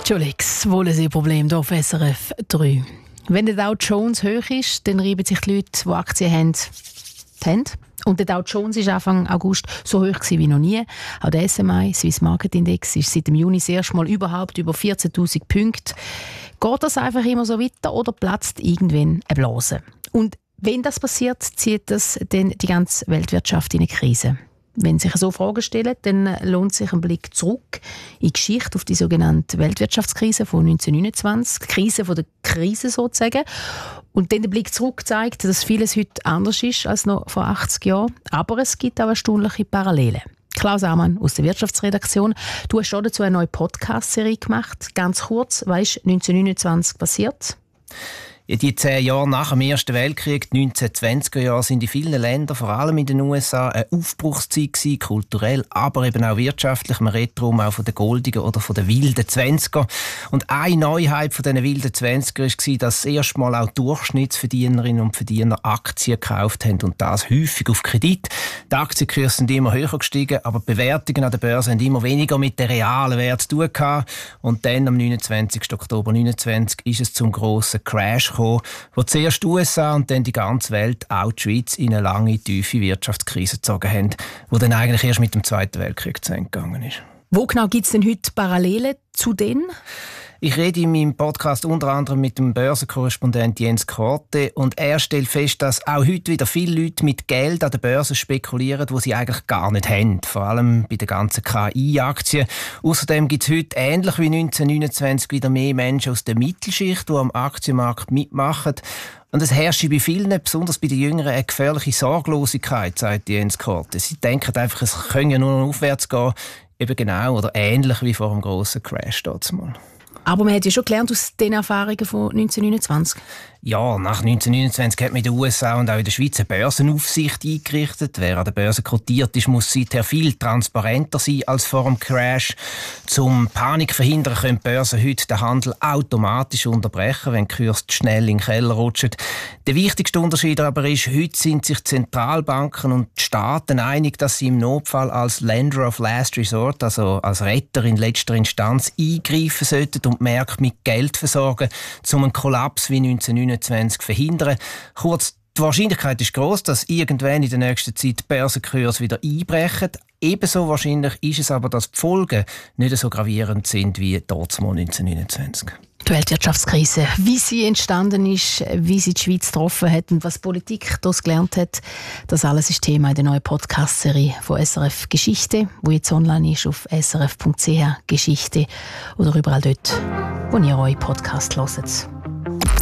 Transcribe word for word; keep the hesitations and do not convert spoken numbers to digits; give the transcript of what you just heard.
Entschuldigung, Wohlensee-Problem hier auf S R F drei. Wenn der Dow Jones hoch ist, dann reiben sich die Leute, die Aktien haben, die Hände. Und der Dow Jones war Anfang August so hoch wie noch nie. Auch der S M I, Swiss Market Index, ist seit dem Juni das erste Mal überhaupt über vierzehntausend Punkte. Geht das einfach immer so weiter oder platzt irgendwann eine Blase? Und wenn das passiert, zieht das dann die ganze Weltwirtschaft in eine Krise. Wenn sich so Fragen stellen, dann lohnt sich ein Blick zurück in die Geschichte auf die sogenannte Weltwirtschaftskrise von neunzehnhundertneunundzwanzig, die Krise von der Krise sozusagen. Und dann der Blick zurück zeigt, dass vieles heute anders ist als noch vor achtzig Jahren. Aber es gibt auch erstaunliche Parallelen. Klaus Amann aus der Wirtschaftsredaktion, du hast dazu eine neue Podcast-Serie gemacht. Ganz kurz, was ist neunzehnhundertneunundzwanzig passiert? In die zehn Jahre nach dem Ersten Weltkrieg, die neunzehnhundertzwanziger Jahre, sind in vielen Ländern, vor allem in den U S A, eine Aufbruchszeit gewesen, kulturell, aber eben auch wirtschaftlich. Man redet darum auch von den goldigen oder von den wilden Zwanziger. Und eine Neuheit von diesen wilden Zwanziger war, dass das erste Mal auch Durchschnittsverdienerinnen und Verdiener Aktien gekauft haben und das häufig auf Kredit. Die Aktienkurse sind immer höher gestiegen, aber die Bewertungen an der Börse haben immer weniger mit den realen Werten zu tun gehabt. Und dann, am neunundzwanzigsten Oktober neunundzwanzig, ist es zum grossen Crash gekommen, wo zuerst die U S A und dann die ganze Welt, auch die Schweiz, in eine lange, tiefe Wirtschaftskrise gezogen haben, die dann eigentlich erst mit dem Zweiten Weltkrieg zu Ende gegangen ist. Wo genau gibt es denn heute Parallelen zu denen? Ich rede in meinem Podcast unter anderem mit dem Börsenkorrespondent Jens Korte und er stellt fest, dass auch heute wieder viele Leute mit Geld an der Börse spekulieren, wo sie eigentlich gar nicht haben. Vor allem bei den ganzen K I-Aktien. Außerdem gibt es heute, ähnlich wie neunzehnhundertneunundzwanzig, wieder mehr Menschen aus der Mittelschicht, die am Aktienmarkt mitmachen. Und es herrscht bei vielen, besonders bei den Jüngeren, eine gefährliche Sorglosigkeit, sagt Jens Korte. Sie denken einfach, es könne ja nur noch aufwärts gehen, eben genau oder ähnlich wie vor dem grossen Crash dort mal. Aber man hat ja schon gelernt aus den Erfahrungen von neunzehnhundertneunundzwanzig. Ja, nach neunzehnhundertneunundzwanzig hat man in den U S A und auch in der Schweiz eine Börsenaufsicht eingerichtet. Wer an der Börse kotiert ist, muss seither viel transparenter sein als vor dem Crash. Zum Panik verhindern können die Börsen heute den Handel automatisch unterbrechen, wenn die Kurse schnell in den Keller rutschen. Der wichtigste Unterschied aber ist, heute sind sich Zentralbanken und die Staaten einig, dass sie im Notfall als Lender of Last Resort, also als Retter in letzter Instanz, eingreifen sollten und die Märkte mit Geld versorgen, um einen Kollaps wie neunzehnhundertneunundzwanzig verhindern. Kurz, die Wahrscheinlichkeit ist gross, dass irgendwann in der nächsten Zeit die Börsenkurse wieder einbrechen. Ebenso wahrscheinlich ist es aber, dass die Folgen nicht so gravierend sind wie damals neunzehnhundertneunundzwanzig. Die Weltwirtschaftskrise, wie sie entstanden ist, wie sie die Schweiz getroffen hat und was Politik daraus gelernt hat, das alles ist Thema in der neuen Podcast-Serie von S R F Geschichte, wo jetzt online ist auf s r f punkt c h Geschichte oder überall dort, wo ihr eure Podcast hört.